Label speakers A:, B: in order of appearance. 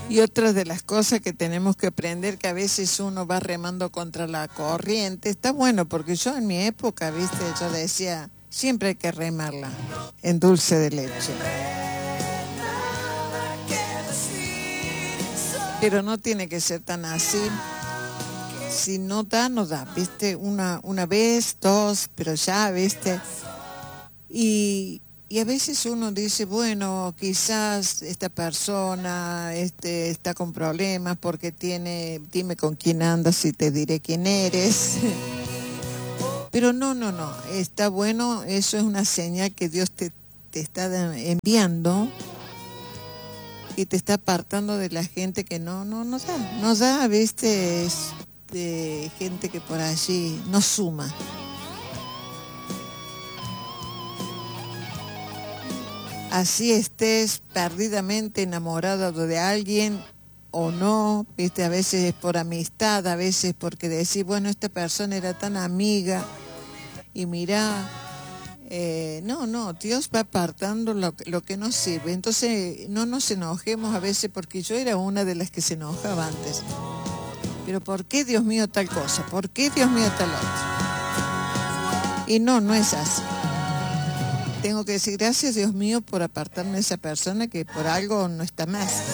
A: Y otra de las cosas que tenemos que aprender, que a veces uno va remando contra la corriente, está bueno, porque yo en mi época, viste, yo decía, siempre hay que remarla en dulce de leche. Pero no tiene que ser tan así. Si no da, no da, viste, una vez, dos, pero ya, viste. Y a veces uno dice, bueno, quizás esta persona está con problemas porque dime con quién andas y te diré quién eres. Pero no, está bueno, eso es una señal que Dios te está enviando y te está apartando de la gente que no da, viste, es de gente que por allí no suma. Así estés perdidamente enamorado de alguien o no, viste, a veces es por amistad, a veces porque decís, bueno, esta persona era tan amiga y mirá, no, Dios va apartando lo que no sirve. Entonces no nos enojemos a veces, porque yo era una de las que se enojaba antes. Pero ¿por qué, Dios mío, tal cosa? ¿Por qué, Dios mío, tal otra? Y no es así. Tengo que decir gracias, Dios mío, por apartarme de esa persona que por algo no está más.